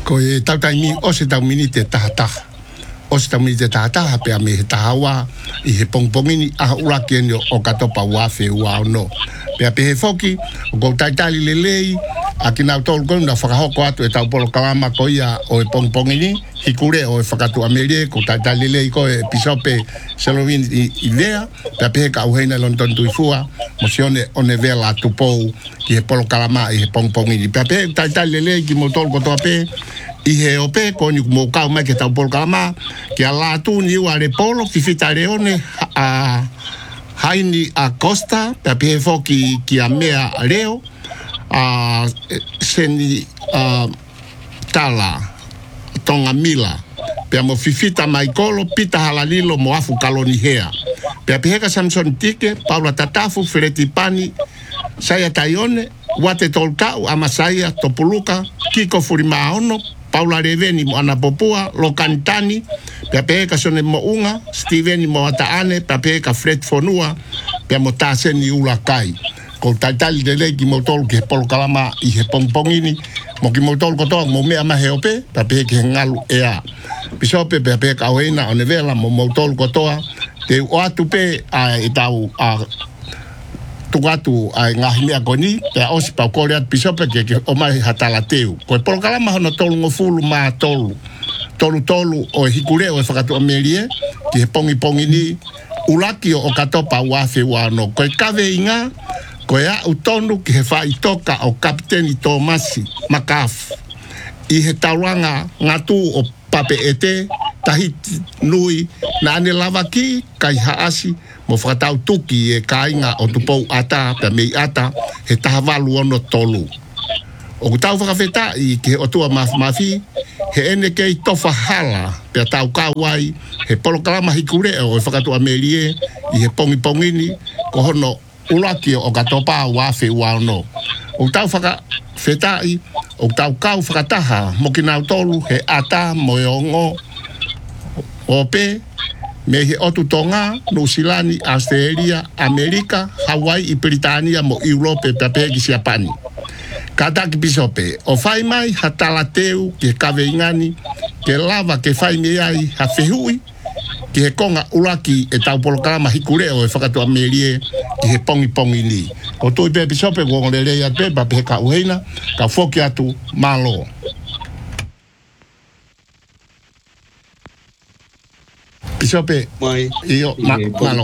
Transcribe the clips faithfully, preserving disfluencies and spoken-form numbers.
ko e tau tai mi o se tau mini te tahataha. O se tau mini te tahataha pe a me he tahawa i he pongpongini a uraki eni o katopa wafe ua ono. Pe a pe he foki, o kou taitali lelei, a ki nau tolu konu na whakahoko atu e tau polo kalama ko ia o e pongpongini, hikure o e whakatu amerie, kou taitali lelei ko e pisope selovin i, i lea, pe a pe he ka uheina lonton tuifua, mo si one one vela tupou ki he polo kalama i he pongpongini. Pe a pe he taitali lelei ki mo tolu kotoa pe, i he ope, ko ni mo kau mai ke tau polo kalama, ki a la tu ni ua re polo, ki fita reone, a haini a Costa, pe a pe he foki ki a mea reo, a seni a tala, tonga mila, pe a mo fifita mai kolo, pita halalilo mo afu kaloni hea. Pe a pe heka Samson Tike, Paula Tatafu, Fereti Pani, Saya Taione, Wate Tolkau, Amasaya, Topuluka, Kiko Furimaono, Paula Reveni mo Anapopua, Lokantani, pe a pe heka Sone mo Unga, Steveni mo Ataane, pe a pe heka Fred Fonua, pe a mo Taseni Ulakai. Ko taitali de lei ki mo tolu ki he polo kalama i he pongpongini, mo ki mo tolu kotoa mo mea mahe ope, pe a pe heke he ngalu e a. Pisope pe a pe heka auheina o nevela mo mo tolu kotoa, te o atu pe a e tau a tukatu a ngahi mea koni, te a osi pau kore atu pisope ke ke o mai hatala teu. Ko e polo kalama hono tolu ngofulu maa tolu, tolu tolu o e hikure o e whakatu amerie, ki he pongi pongini, ulaki o katopa wafe wano. Ko e kawe inga, ko ea utonu ki he whai toka o kapiteni Tomasi Makafu. I he tauranga ngatu o pape ete, tahiti nui, na ane lava ki, kai haasi, mo whakatau tuki e kainga o tupou ata, pe mei ata, he tahavalu ono tolu. O kutau whakawheta i ki he otua mafi, he ene kei tofa hala, pe tau kawai, he polo kalama hikure o e whakatu amerie, i he pongi pongini, ko hono ulaki o katopa wafe wano. O tau whaka whetai, o tau kau whakataha, mo ki nau tolu he ata mo e ongo o pe, me he otu tonga, Nusilani, Australia, Amerika, Hawaii, i Britania, mo Europe, papegi si Japani. Kataki pisope, o whai mai hatala teu ki he kawe ingani, ke lava ke whai meai ha whihui, ki he konga ulaki e tau polo kalama hikure o e whakatu amerie ki he pongi pongi ni. Ko tui pe pisope ko ngore rei atu pe pe ka uheina, ka whoki atu malo. Pisope, mai, iyo, ma, malo.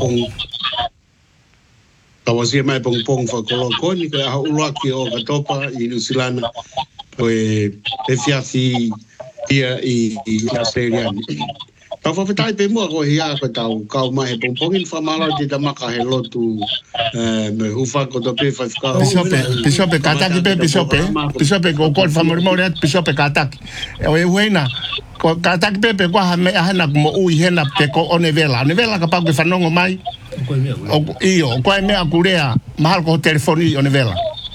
Kawasia mai pong pong whakolo koni, ka aha ulaki o katopa i Nusilana, ko e e fiafi ia i Australia. Ka whawhetai pe mua ko hia ko tau kau mai he pong pongin whamala te tamaka he lotu me hufa ko to pe whaiwhakau. Pisope, pisope, kataki pe pisope, pisope ko kol whamorimorea, pisope kataki. O e huena, ko kataki pe pe kwa me ahana mo ui hena pe ko one vela. One vela ka pau ke whanongo mai, o iyo, ko e mea kurea, mahal ko telefoni one vela.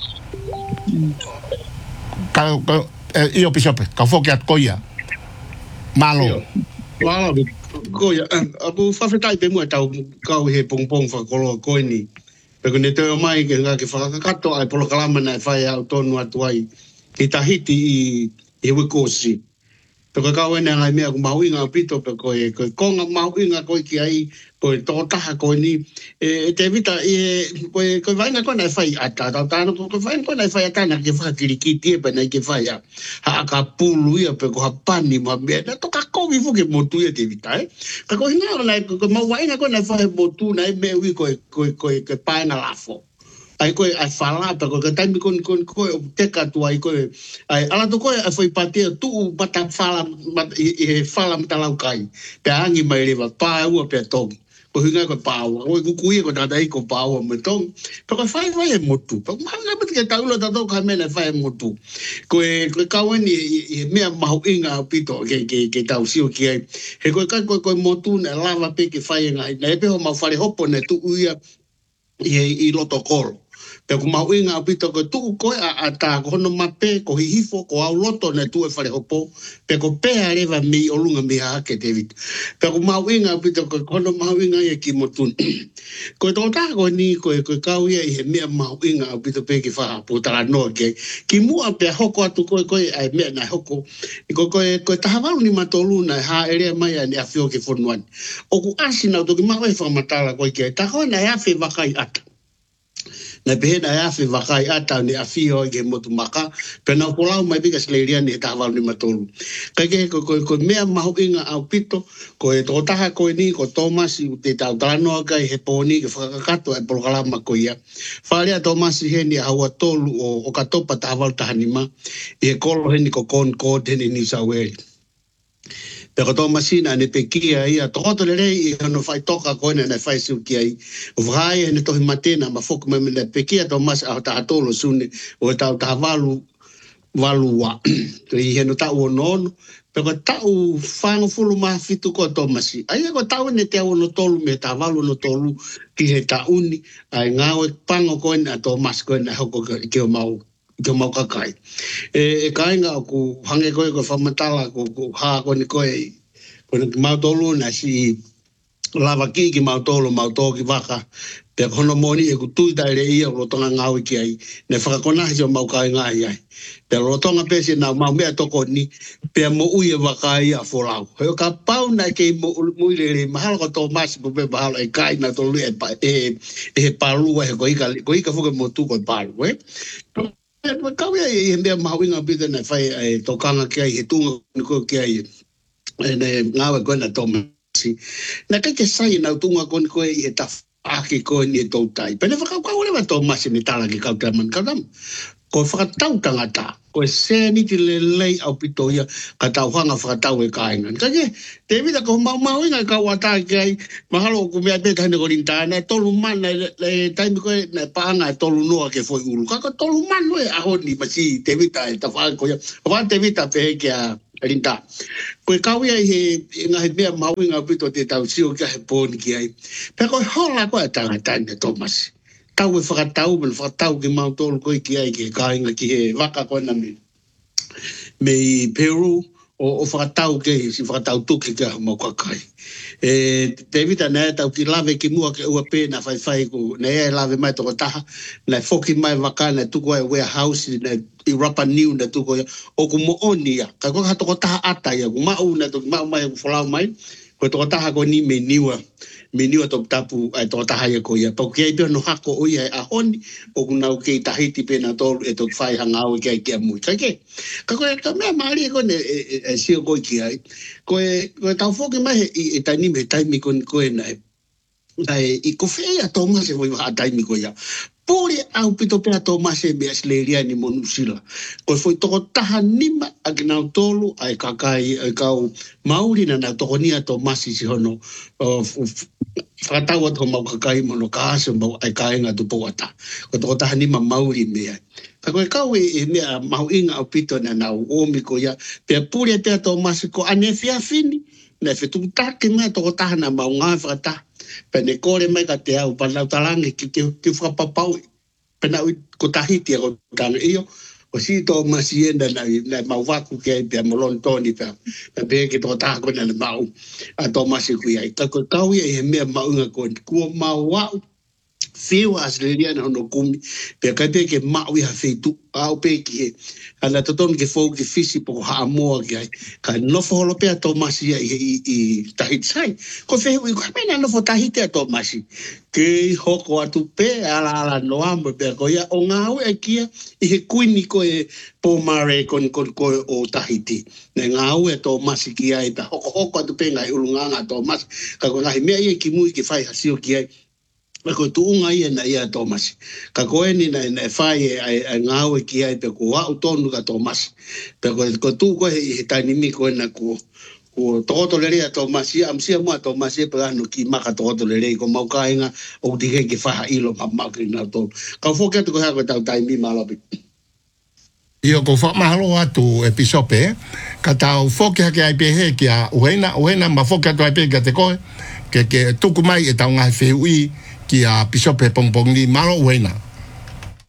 Ka, iyo pisope, ka whoki at koia. Malo. Wala, koia, apu whawhetai pe mua tau kau he pong pong whakolo koini. Peko ne teo mai ke ngā ke whakakato ai polo kalama nai whai au tonu atu ai ki tahiti i, i wikosi. Peko kau ene ngai mea ku mahuinga o pito peko e koe konga mahuinga koe ki ai koe tōtaha koe ni e te vita e koe koe vaina koe nai whai ata tau tāna koe vaina koe nai whai atana ke whakirikiti e pa nai ke whai a ha aka pulu ia peko ha pani ma mea na toka kovi fuke motu ia te vita e ka koe hinga nai koe mahuinga koe nai whai motu nai mea ui koe koe koe koe paena lafo. Ai koe ai whalapa, koe ka taimi koe koe koe o teka tu ai koe, ai ala tu koe ai whai patea tu mata whala, i he whala mata laukai, pe angi mai rewa, pā ua pe tongi, koe hinga koe pāua, koe kukuia koe tata i koe pāua me tongi, pe koe whai whai e motu, pe koe maha pati ke taula tato kai mena whai e motu, koe koe kauani i mea mahu inga pito ke, ke, ke tau sio ki ai, he koe kai koe koe motu na lava pe ke whai inga, na e peho mau whare hopo na tu uia i, i loto koro. Pe ko mau inga au pito ko tu ko a ata ko no mape ko hifo ko au loto na tu e fale hopo pe ko pe areva mi olunga mi ha ke David. Pe ko mau inga au pito ko ko no mau inga e ki motun. Ko to ta ko ni ko ko kau ia i me mau inga au pito pe ki fa po tala no ke ki mu a pe hoko atu ko ko ai me na hoko ko ko ko ta va ni matolu na ha ere mai ani afio ke fonwan. O ku asina to ki mau e fa matala ko ke ta ho na ya fe va kai ata. Na pehena ya fe vakai ata ni afio ke motu maka pena kolau mai bika sleiria ni ta val ni matolu ka ke ko ko mea mahu inga au pito ko e to taha ko ni ko Thomas u te tau tano ka he poni ke fakakato e programa ko ia faria Thomas he ni hawa tolu o o katopa ta val tahanima e kolo he ni ko kon ko te ni saweli. Pero Thomas ina ne pekia ia toto le rei i no fai toka ko ne fai su ki ai o vai ne to matena ma foku me le pekia Thomas a ta tolo sune o ta ta valu valua to i no ta o non pero ta u fango fulu ma fitu ko Thomas ai ko ta ne te o no tolu me ta valu no tolu ki he ta uni ai ngao pango ko na Thomas ko na hoko ke o mau ke mau kakai e e kainga ku hange ko ko famatala ko ko ha ko ni ko e ko ni mau tolu na si lava ki ki mau tolu mau to ki vaka pe kono moni e ku tu ta re ia ro tonga ngau ki ai ne fa ko na jo mau kai ngai ai pe ro tonga pe si na mau me to ko ni pe mo u e vaka ia folau he ka pau na ke mo mu le le mahal ko to mas po pe bahal e kai na to le e e palu e ko ika ko ika fo ke mo tu ko palu e Mas kau ya yang dia mahu ingat bila nak fai tokang kiai hitung ko kiai ne ngawe ko na Tomasi na kai ke sai na tunga kon ko e ta aki ko ni to tai pele fa kau le ba Tomasi ni tala ki kau taman kadam ko fa tau tangata ko se ni ti le lei au pitoia ka tau hanga fa tau e kaingan ka ke te vida ko mau mau inga ka wata kai mahalo ku me te tane ko lintana tolu man le tai ko na panga tolu no ke foi ulu ka ko tolu man no e a honi masi te vida ta fa ko ya va te vida pe ke a linta ko ka wi he nga he me mau inga pito te tau sio ka he pon ki ai pe ko hola ko ta tane Thomas tau e whakatau, men whakatau ki mau tolu koe ki ai ki kāinga ki he waka koe na me. Me i Peru, o, o whakatau ke, si whakatau tuki ki a mau kakai. E, te vita nea tau ki lave ki mua ke ua pē na whai whai ku, na ea lave mai toko taha, na whoki mai waka na tuko ai warehouse, na i Rapa New na tuko ia, o ku mo oni ia, ka koe ha toko taha ata ia, ku mau na toki mau mai ku whalau mai, ko toko taha ko ni me niwa, me niwa tok tapu ai toko taha ia ko ia. Pau kia i pia no hako o ia e a honi, o kunau kei tahiti pe na tolu e tok whai hangau i kia i kia mui. Ka ke? Ka koe ka mea maari e kone e sio koe ki ai. Koe tau whoke mai e taini me taimi kone koe nai. Nai i ko whea Thomas e voi waha taimi koe ia. Puri au pito pea Thomas e mea sleiria ni monusila. Koe foi toko taha nima a ki nau tolu ai kakai ai kau mauri na nau toko nia Thomas i si hono whakatau ato mau kakai mono ka aso mau ai kaenga tu powata. Koe toko taha nima mauri mea. Ka koe kau e mea mau inga au pito na nau omi ko ia. Pea puri pea Thomas ko ane fia fini. Na whetung take mea toko taha na mau ngā whakataha. Pene kore mai ka te au panau talangi ki te ki whakapapau pena ko tahiti ko tanga iyo o si to masienda na na mau waku ke pe molon toni pe pe ke to ta ko na mau a to masi ku ai ta ko kau e me mau nga ko ku mau wa fiu as le dia no kumi pe ka pe ke mau ia feitu au pe ki ala to ton ke fo ke fisi po ha mo ki ai ka no fo lo pe to masi i i tahit sai ko fe u ko pe na no fo tahiti to masi ke hoko atu pe ala ala no ambo pe ko ia o ngau e kia i he kuini ko e po mare kon kon ko o tahiti ne ngau e to masi ki ai ta hoko hoko atu pe ngai ulunga to mas ka ko ngai me ai ki mui ki fai hasio ki ai ko tu unga ia na ia Thomas ka koe ni na na fai ai ngau e ki ai pe ko wa utonu ka Thomas pe ko ko tu ko he tani mi ko na ko ko toto le rea Thomas ia amsia mo Thomas e pa no ki maka toto le rei ko mau kainga o dige ki fa ilo ma ma ki na to ka fo ke to ko ha ko tau tai mi malo bi io ko fa malo atu episope ka tau fo ke ha ke ai pe he ki a uena uena ma fo ke to ai pe ka te ko ke ke tuku mai e tau ngai fe ui ki a pisope pong pong ni malo uena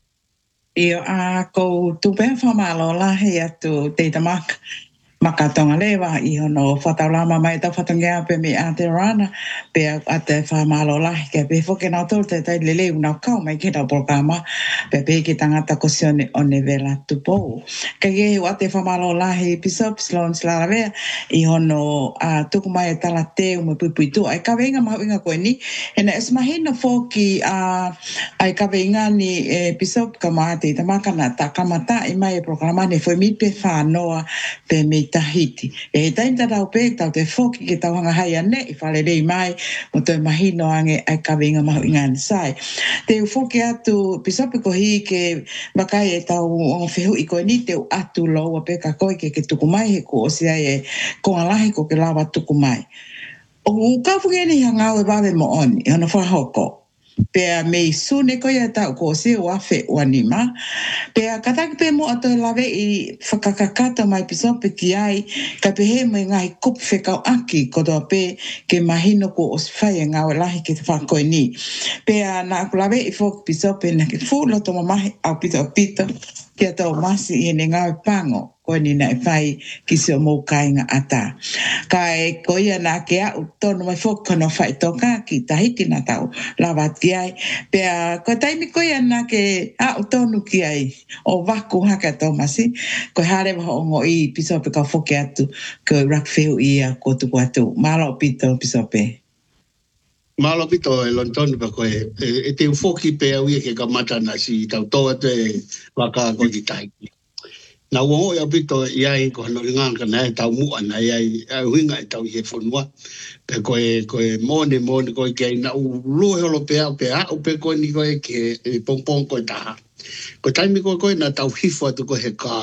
Ia a ko tu pe fa malo la he atu te tamak makatonga lewa I hono whataulama mai tau whatangia pe me a te rana pe a te whamalo lahi ke pe whoke nao tolu te tai lele unau kau mai ke tau programa pe pe ke tangata ko sione o ne vela tupo. Ka ge o a te whamalo lahi Bishop Sloan Slaravea I hono a tuku mai e tala te ume pupui tu ai ka venga mahu inga koe ni ena es mahina whoki a ai ka venga ni e Bishop ka maa te tamakana ta kamata I mai e programa ne foi mi pe whanoa pe me Tahiti. E tain tau pe tau te whoki ke tau hanga hai ane I whale rei mai mo toi mahino ange ai ka venga mahu inga sai. Te whoki atu pisopi ko hi ke makai e tau o whehu I koe ni te atu loa pe ka koe ke ke tuku mai he ko o sia e ko alahi ko ke lawa tuku mai. O ka whungeni hanga o e wawe mo oni, hana whahoko. Pea mei sune koe a tau ko se o afe o anima. Pea kataki pe mo ato lawe I whakakakata mai pisope ki ai ka pehe mai ngai kupu whekau aki kotoa pe ke mahino ko o sifai ngā o lahi ke te whakoe ni. Pea na aku lawe I fok pisope na ke fu loto mamahi au pito pito ki a tau masi I ne ngā pango koe ni na I whai ki se o mou kainga ata. Ka e koia na ke au tonu mai fok kono whai toka ki Tahiti na tau lawa ki ai. Pea koe taimi koia na ke au tonu ki ai o waku haka tau masi. Koe hare waho ongo I pisope ka foke atu ko rakwheu ia ko tuku atu. Malo pito pisope. Malo pito e lontoni pa koe. E te ufoki pe au ia ke ka matana si tau toa te waka koe ki Tahiti. Na uongo ia pito iai ko hano inganga na e tau mua na iai huinga e tau ie whanua. Pe koe koe mone mone koe kei na u lue holo pe au pe au pe koe ni koe ke pongpong koe taha. Koe taimi koe koe na tau hifo atu koe he ka.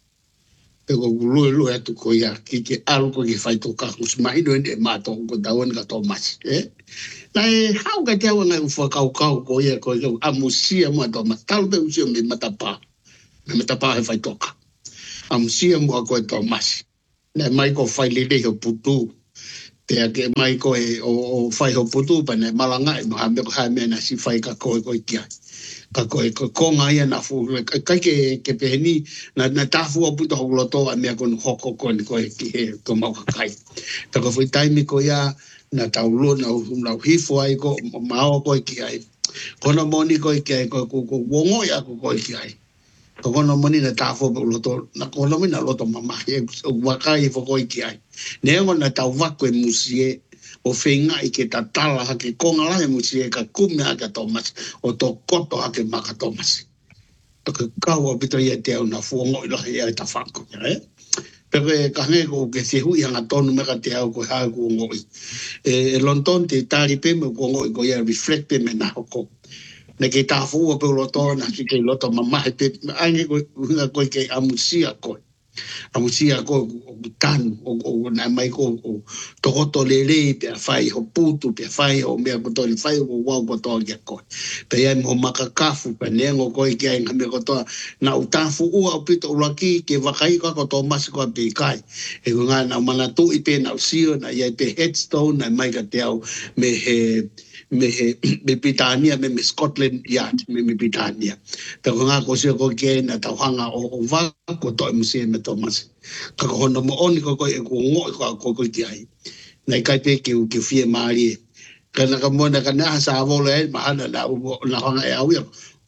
Pe koe lue lue atu koe ia ki ke alu koe ke whaito ka. Kusmahino ene e mato koe tau ane ka tau masi. Na e hau ka te awa ngai ufa kau kau koe ia koe kau amusia mua tau masi. Talu pe usio me matapa. Me matapa he whaito ka. Amusia mua koe tau masi. Na mai ko whai lele ho putu. Te ake mai koe o whai ho putu pa ne malanga e maha me ko hae mena si whai ka koe koe kia. Ka koe koe konga ia na fu. Kai ke ke peheni na na tafu o putu ho loto a mea koe hoko koe ni koe ki he ko mau ka kai. Ta ko whai taimi koe ia na tau lo na na hifo ai ko mao koe ki ai. Kono moni koe ki ai koe ko wongo ia ko koe ki ai. Ko kono moni na tafo po loto na kono moni na loto mama e wakai fo koi ki ai ne ngo na tau wako e musie o whenga I ke tatala hake konga la e musie ka kume hake Thomas o to koto hake maka Thomas to ke kaua pito ia te au na fuongo I lahi ai ta whanko eh pepe ka nge ko ke se hui hanga tonu meka te au ko hae ko ngoi e lonton te tari pe me ko ngoi ko ia reflect pe me na hoko na ke tafu o pe loto na ki ke loto mama te ange ko nga ko ke amusia ko amusia ko tan o na mai ko to to lele pe fai ho putu pe fai o me ko to fai o wa ko to ke ko pe ya mo makakafu pe nengo ko ke nga me ko to na utafu u o pito laki ke wakai ko to mas ko pe kai e nga na mana tu I pe na usio na ya pe headstone na mai ka te au me he me he me Pitania me me Scotland Yard me me Pitania pe ko nga ko se ko ke na tau hanga o va ko to musie me Thomas ka ko no mo oni ko ko e ko ngo ko ko ko ti ai na kai pe ke ke fie mari ka na ka mo na ka na sa vo le ma na na na hanga e au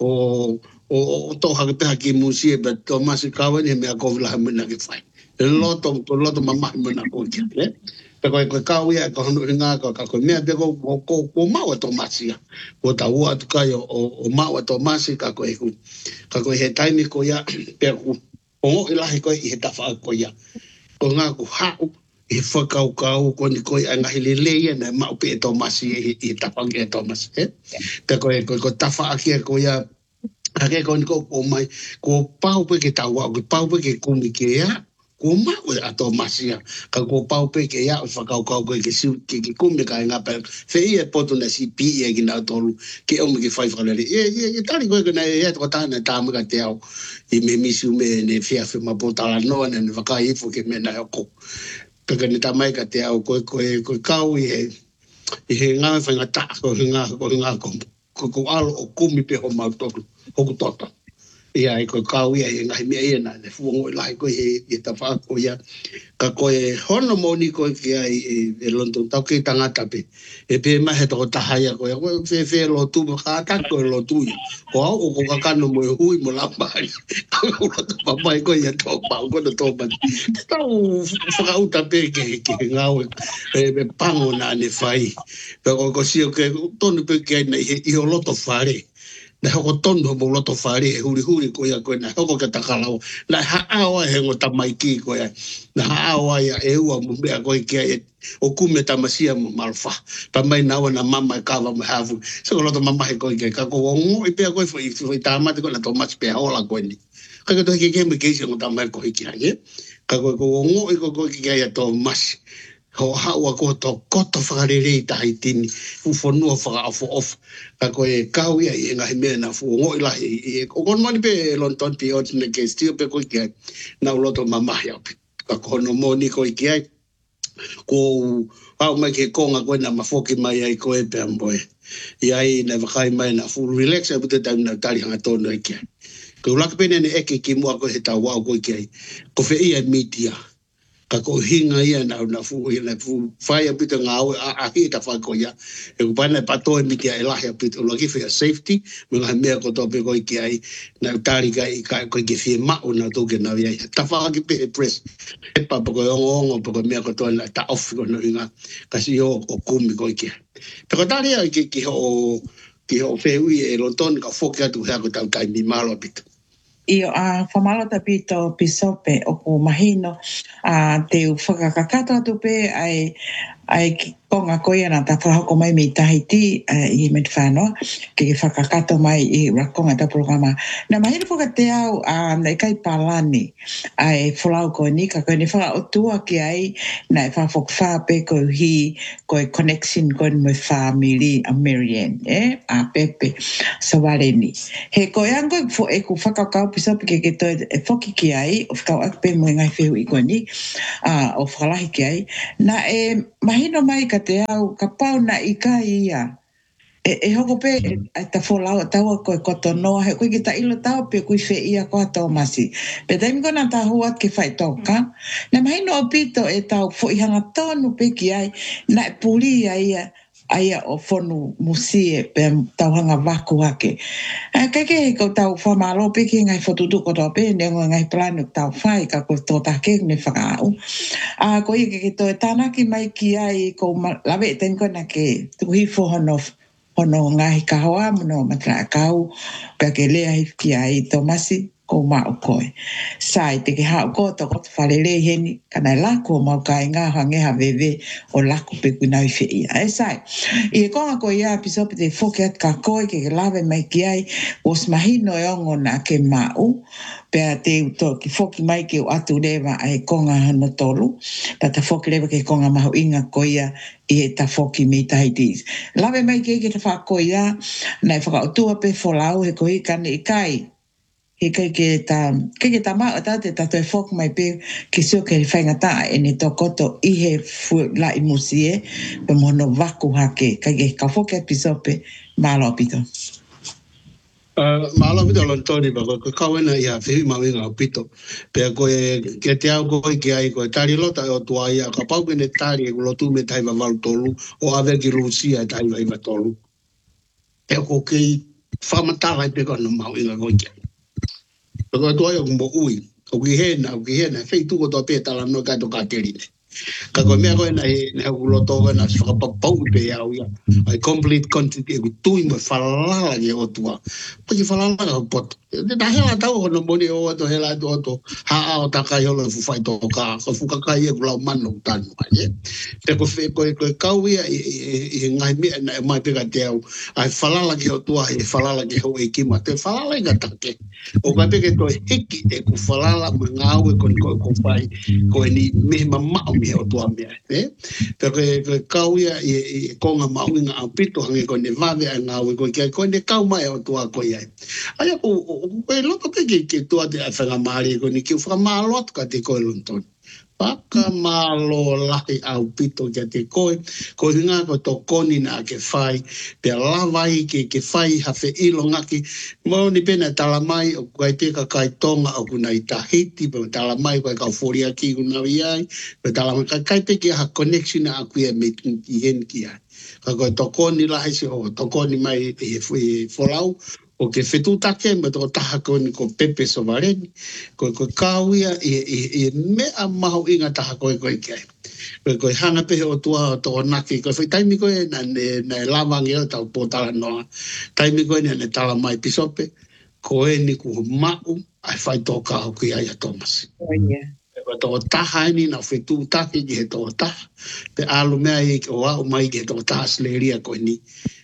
o o to ha ke ki musie pe Thomas ka wa ni me ko la me na ke fai loto loto mama me na ko ti le pe ko ko ka wi ko no nga ko ka ko me pe ko ko ko ma o Thomasia ko ta u atu ka o o ma o Thomasi ka ko e ku ka ko he taimi ko ya pe ku o ila he ko I ta fa ko ya ko nga ku ha e fa ka ka ko ni ko anga hele le na ma pe Thomasi e ta fa ke Thomas e pe ko ko ta fa aki ko ya ake ko ni ko o mai ko pau pe ke ta wa ko pau pe ke kumi ke ya ko ma o a Thomasia ka ko pau pe ke ya fa ka ka ko ke si ke ke kumi ka nga pe fe e poto na si pi e ki na tolu ke o me ke fai fa le e e tani ko ke na e ko ta na ta me ka te au I me misu me ne fia fe ma pota la no na ne ka I fo ke me na ko pe ke ne ta mai ka te au ko ko ko ka u e e nga fa nga ta ko nga ko nga ko ko alo o kumi pe ho ma to ko ko tota ia e ko kau ia e ngai mea ia na le fuongo i lai ko e e ta wha ko ia ka ko e hono moni ko ki ai e London tau ki tangata pe e pe ma he toko tahaya ko ia ko fe fe lo tu ka ta ko lo tu ko au ko ka kano mo hui mo la mai ko lo tu pa mai ko ia to pa ko to pa tau whaka uta pe ke ke ngau e me pango na ne fai pe ko ko sio ke tonu pe ke nei i o loto fare na hoko tono mo loto whare e huri huri ko ia koe na hoko ke takalao na haawa he ngo tamaiki ko ia na haawa ia e ua mo mea koe kia e o kume tamasia mo malfa pa mai nawa na mama e kawa mo hafu so ko loto mama he koe kia ka ko ngo i pia koe fwoi fwoi tamate ko na to mas pia hola koe ni ka ke tohi ke ke me keisi ngo tamai koe kia ye ka koe ko ngo i ko koe kia ia to mas ho haua ko to koto whakarere i tahi tini fu whanua whaka afo off ka koe kau ia i ngahi mea na fu ngo i lahi o kono mani pe London pi oti ne ke stio pe koe kia na uloto mamahi au pe ka kono moni koe kia ko hau mai ke konga koe na mafoki mai ai koe pe amboe ia i na wakai mai na fu relax e pute taimi na tari hanga tono i kia ko ulaki pene ne eke ki mua koe he tau wau koe kia ko fe ia media ka ko hinga ia na na fu ia na fu fire pita ngau a a hita fa ko ia e ko pana pato e mitia e lahi pita lo ki for safety me nga me ko to pe ko ki ai na tari ka ka ko ki fi ma una to ke na ia ta fa ki pe press e pa ko ngo ngo ko me ko to na ta off ko no inga ka si o o kumi ko ki pe ko tari ki ki o ki o fe ui e London ka fo ki tu ha ko ta kai mi malo pita i a whamalo ta pito pisope o ku mahino a te whakakakato atu pe ai ai konga koia na ta whahoko mai mi tahiti i me te whanoa ke whakakato mai i rakonga ta programa na mahino whaka te au a nei kai palani ai whalau ko ni ka koe ni whaka o tua ki ai na i whawhok whape ko hi ko e connection ko ni mo family a Marianne eh a Pepe Sawareni he koe ango e ku whakakau pisope ke ke toi e whoki ki ai o whakau akpe mo ngai whehu i ko ni o whakalahi ki ai na e mahino mai ka te au ka pau na i ka ia e, e hoko pe e ta wholau tau koe koto noa he koe ki ta ilo tau pe kui whe ia koa tau masi pe taimi kona ta huat ke whai toka na mahino o pito e tau fo i hanga tonu pe ki ai na e puli ia ia aia o whonu musie pe tau hanga waku hake. E keke he ko tau whamalo pe ki ngai whotutu ko tau pe ne ngai planu tau whai ka ko tō take ne whakau. A ko i keke tō e tānaki mai ki ai ko lawe e tenko na ke tuhi whohono hono ngahi kahoa mono matra kau pe ke lea ki ai tō masi ko mao koe. Sai te ke hao ko to ko whalere heni kana lako mau kai ngā hangeha vewe o lako pe kunau i whia. E sai, i e konga ko ia pisope te whoke at ka koe ke ke lawe mai ki ai os mahino e ongo na ke mau pea te uto ki whoki mai ke o atu rewa ai konga hano tolu pa ta whoki rewa ke konga maho inga ko ia i e ta whoki me tahidis. Lawe mai ke ke ta whako ia na i whakautua pe wholau he ko i kane i kai he kai ke ta ke ke ta ma ta te ta te fok mai pe ke sio ke whainga ta e ne to koto i he fu la i musie pe mono vaku hake kai ke ka fok episope malo pito uh malo pito lo toni ba ko ka wena ia fe ma winga pito pe ko ke te au ko ki ai ko tari lota o tua ia ka pau ke ne tari ko lo tu me tai va val tolu o ave ki lucia tai va i tolu e ko ke famata pe ko no ma winga ko ki ko to yo mo ui o ki hena o ki hena fei tu ko to pe tala no ka to ka teri ka ko me ko na na ko lo to na so pa pa pe ya o ya I complete content e tu mo fala ye o tua pa ki fala na pot de da hela ta o no moni o to hela to to ha o ta ka yo lo fu fai to ka ko fu ka ka ye ko la man no tan ye te ko fe ko ko ka wi e ngai me na mai pe ka te o ai fala la ki o tua e fala la ki ho e ki ma te fala la ga ta ke o ka pe ke to hiki e ku fala la ma ngau e ko ko ko pai ko ni me ma ma mi o tua me eh pero que kauia e konga maunga a pito hange ko ne vave a ngau ko ke ko ne kau mai o tua ko ia ai ko e lo ko ke ke tua de a fanga mari ko ni ke fra malot ka te ko London Whakamalo lahi au pito kia te koe, ko hinga ko tō koni nā ke whai, pia lawai ke ke whai hawhi ilo ngaki, mo ni pena talamai o kai peka kai tonga o kuna i tahiti, pe talamai koe kau whoria ki kuna iai, pe talamai kai kai peke ha connection a kuia me ki hen ki ai. Ka koe tō koni lahi se o, tō koni mai e wholau, o ke whetu take, ma tō taha koni ko pepe so vareni, koe koe kāuia e, e, e mea maho inga taha koe koe kai. Koe koe hanga pehe o tua o tō naki, koe whai taimi koe na ne, na lawangi o tau pōtala noa, taimi koe na ne tala mai pisope, koe ni ku mau, ai whai tō kāo ki ai a Thomas. Oh, yeah. Koe tō taha ni na whetu take ki he tō taha, pe alu mea i o au mai ki he tō taha sleria koe ni,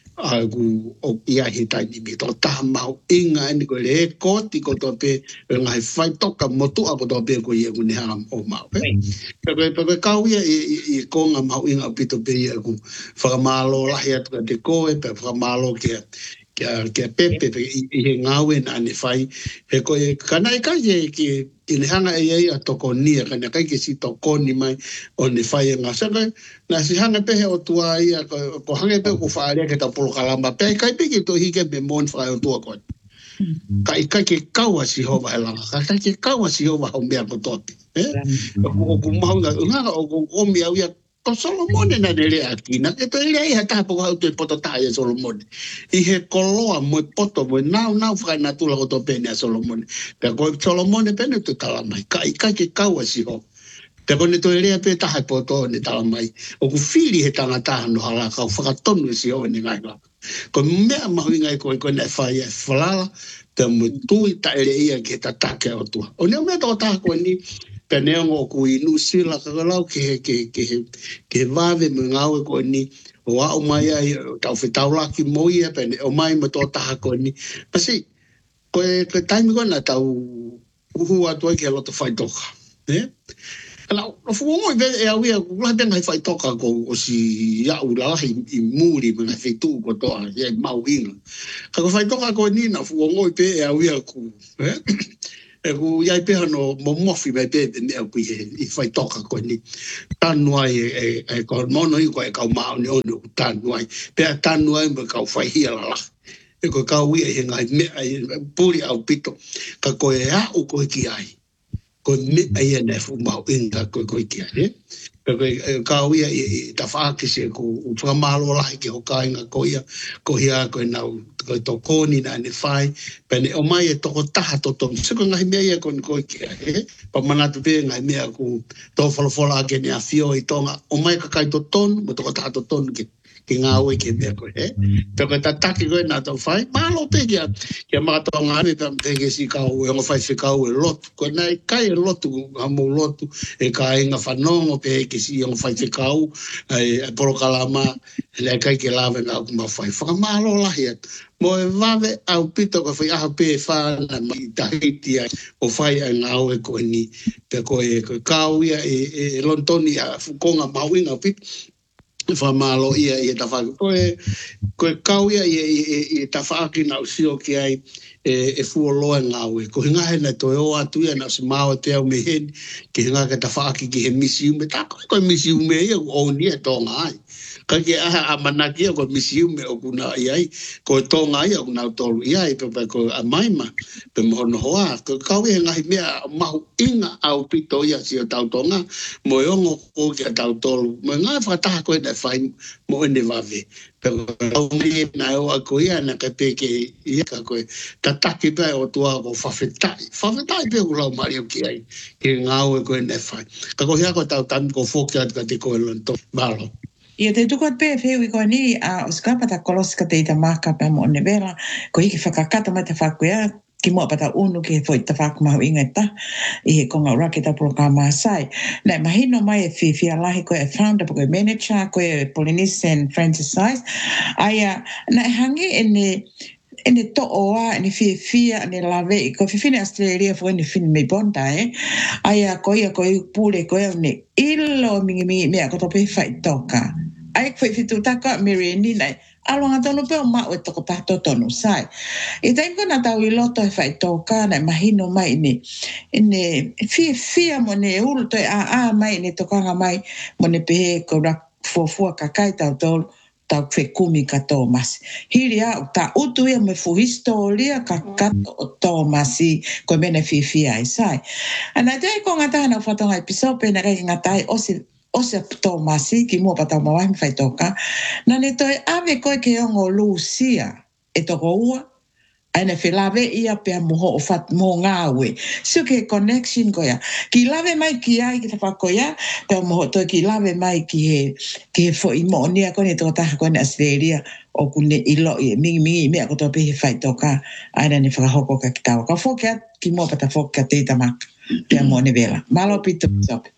aku o ia he taimi me tō taha mau inga ni koe le e koti ko tō pe ngai whai toka motu a ko tō pe ko ia kune hanga o mau pe. Pe koe kau ia i konga mau inga pito pe ia ku whakamalo lahi atu ka te koe pe whakamalo kia kia kia pepe pe i he ngawe na ane whai he koe kanai kai e ki i ne hanga e ei a toko nia kanai kai ke si toko ni mai o ne whai e ngā saka na si hanga pehe o tua ia ko, ko hange pe ko whaaria ke ta polo kalamba pe kai pe ki to hike pe mon whai o tua koe kai kai ke kaua si hova he langa kai ke kaua si hova ho mea ko topi eh? o ku maunga nganga o ku omi au ia ko Solomone na nere aki, na ke to ele ai hata po hau te poto taia Solomone. I he koloa mo poto mo nau nau whai na tula ko to pene a Solomone. Pe ko Solomone pene tu talamai, ka i kai ke kaua si ho. Pe ko ne to ele a pe taha poto ne talamai. O ku whiri he tangataha no hala kau whakatonu si ho ni ngai la. Ko mea mahui ngai ko i ko ne whai e whalala, pe mo tui ta ele ia ke ta take o tua. O ne mea to taha ko ni, pe neongo ku inu sila kakalau ke ke ke ke vave me ngau ko ni o au mai ai tau fetaula ki moia pe o mai mo to taha ko ni pasi ko ko taimi ko na tau uhu atu ke lo to fai toka eh ala o fu mo be e au ia ku la ben hai fai toka ko o si ya u la i muri me na fetu ko to e mau inga ka ko fai toka ko ni na fu mo be e au ia ku eh e ku iai peha no mo mofi mai pe me au kui he i whai toka koe ni tanuai e, e ko mono i koe kau mao ni ono tanuai pea tanuai me kau whai hia la la e koe kau ia he ngai me ai puri au pito ka koe au koe ki ai koe me ai e nefu mao inga koe koe ki ai e kau ia i ta whaakise ku whakamalo lahi ki hoka inga ko ia ko hia koe nau koe to koni na ne whai pene o mai e toko taha to to siko ngahi mea ia koe koe ki ai pa manatu pe ngahi mea ku to whalafola ake ne a whio i tonga o mai ka kai to tonu mo toko taha to tonu ki ki ngā ue ke mea koe he pe koe ta taki koe nā tau whai malo pe kia kia mga tau ngā me pe mpege si kau e ngo whai whikau e lotu koe nai kai e lotu hamo lotu e ka inga whanongo pe ke si e ngo whai whikau e poro kalama le kai ke lawe ngā kuma whai whakamalo lahi atu mo e vave au pito ko whai aha pe whana mai tahiti ai o whai a ngā ue koe ni pe koe koe kau ia e, e lontoni a fukonga mauinga pito whamalo ia i e tawhaki. Koe, koe kau ia i e tawhaki na usio ki ai e, e fuoloa ngā ue. Ko hinga he na toi o atu ia na si māo te au me heni, ki hinga ke tawhaki ki he misi ume. Tā koe koe misi ume ia o ni e tōnga ai. Ka ke aha a manaki ia koe misi ume o kuna iai. Koe tōnga ia o kuna tolu iai, pe pe koe a maima, pe mohono hoa. Koe kau ia ngahi mea mahu inga au pito ia si o tau tonga, mo e ongo o ki a tau tolu. Mo ngā whakataha koe na whai mo ene wave. Pe koe me na o a koe ia na ka peke ia ka koe. Ta taki pe o tua o whawhetai. Whawhetai pe o lau mari o ki ai. Ki ngā ue koe na whai. Ka koe hea koe tau tami ko whoki atu ka te koe lanto. Malo. Ia te tukot pe wheu i koe ni a o skapa ta koloska te i ta maka pe mo ne vera ko hiki whakakata mai te whakuea ki mua pata unu ki he fwoi ta whakumahu inga ta i he konga urake ta proka Maasai. Nei mahino mai e whiwhia lahi koe e founder koe manager koe e Polynesian Francis Size. Aia nei hangi e ne e ne to oa, e ne fia fia, e ne lawe, i ko whiwhine Australia fo e ne whine me bonda e, aia ko ia ko i pule ko e ne ilo mingi mingi mea ko tope whai toka. Ai ko whitu taka Mariani nei, alonga tonu pe o ma o toko tato tonu sai. I tainko na tau i loto e whai tōka na mahino mai ni ne fia fia mo ne ulu toi a a mai ne tokanga mai mo ne pehe ko rak fuafua kakai tau tolu tau whe kumi ka Thomas. Hiri au ta utu ia me fu historia ka kato o Thomasi ko mene fia fia ai sai. Ana tei ko ngata na whatonga episode pe na kai ngatai osi o se Thomasi ki mua patau mawai mwhai toka, na ne toi ave koe ke ongo Lucia e toko ua, aina whi lawe ia pia muho o fat mo ngawe. Sio ke connection koea. Ki lawe mai ki ai ki tapa koea, pia muho toi ki lawe mai ki he, ki he fo i mo nia kone toko taha kone Australia, o kune ilo i mingi mingi mea koto pe he whai toka, aina ne whakahoko ka ki tawa. Ka fokea ki mua pata fokea te tamaka, pia mo ne vela. Malo pito sope.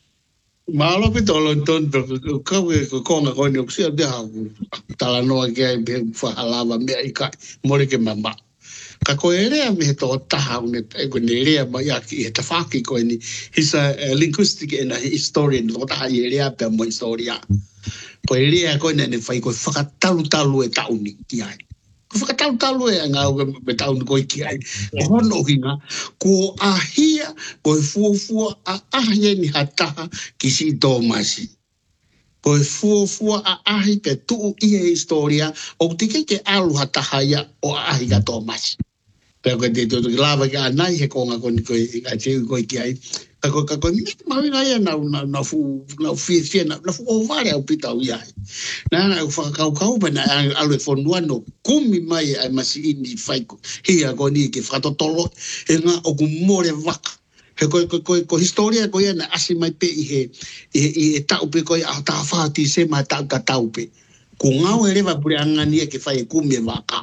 Malo pe tolo ton pe ka we ko konga ko ni sia de ha tala no ke be fa halava me ka mole ke mama ka ko ere me to ta ha ne ko ne ere ma ya ki ta fa ki ko ni his a linguistic and a historian no ta ere pe mo historia ko ere ko ne ne fa ko fa talu talu e tauni ki ai ko fa talu talu e nga be tauni ko ki ai ko no hinga ko ahia ko fu fu a ahia ni hata ki si Thomasi ko fu fu a ahi pe tu i historia o tike ke alu hata haya o ahi ka Thomasi pe ko de to lava ka nai he ko nga ko ni ko ka che ko ki ai ka ko ka ko mi ma nga ya na na na fu na fi fi na na fu o vale o pita u ya na na fa ka ka u na alu fo no kumi mai ai masi ni fai ko hia ko ni ke fa to tolo e nga o ku more vaka he ko ko ko ko historia ko ya na asi mai pe i he i e ta upe ko a ta fa ti se ma ta ka ta upe ku nga o ele va pure anga ni ke fai kumi vaka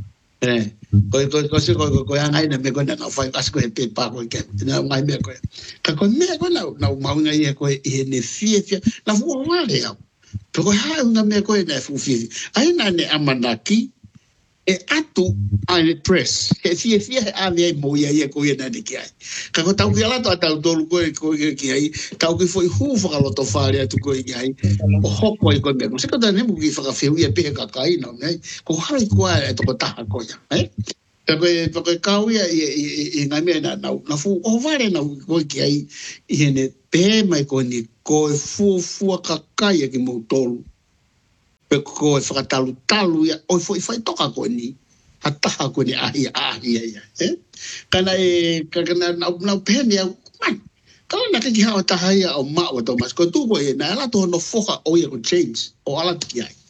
eh ko ko ko se ko ko anga ina me ko na fai asko e pe pa ko ke na mai me ko ka ko me ko na na ma nga ye ko e ne fie fie na fu wale ya pero ha nga me ko na fu fie ai na ne amanaki e atu ai press e fie fie a me mo ye ye ko ye na de ki ai ka ko tau ki ala to tau tolu ko ko ki ai tau ki foi hu fa lo to fa ria tu ko ki ai o hoko i ko me se ko da ne mu ki fa fe ye pe ka kai no ne ko hai ko e to ko ta ko ya eh Porque porque kau ia i ngai me na na fu o vale na ko ki ai i ne pe mai ko ni ko fu fu ka kai ki mo tolu pe ko e fa talu talu ia o foi fai toka ko ni hata ko ni ai ai ia eh kana e kana na na pe ni man kau na ki ha ta ia o ma o Thomas ko tu ko e na ala to no foka o ia ko James o ala ki ai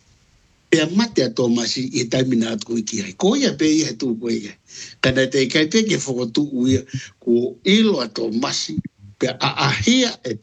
pe mate a Thomasi i termina ko ki ai ko ia pe ia tu ko ia kana te kai pe ke fo tu ia ko ilo a Thomasi pe a ahia e